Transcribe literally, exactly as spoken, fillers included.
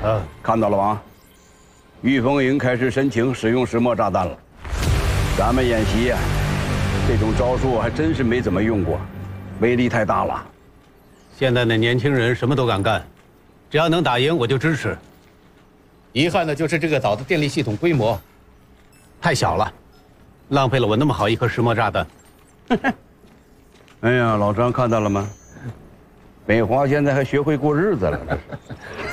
啊，看到了吗？御风营开始申请使用石墨炸弹了。咱们演习呀、啊，这种招数还真是没怎么用过，威力太大了。 现在的年轻人什么都敢干，只要能打赢我就支持。遗憾的就是这个岛的电力系统规模太小了，浪费了我那么好一颗石墨炸弹。 哎呀，老张看到了吗？美华现在还学会过日子了。